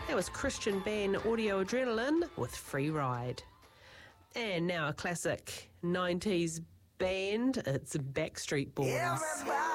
That was Christian band Audio Adrenaline with Free Ride. And now a classic 90s band, it's Backstreet Boys. Everybody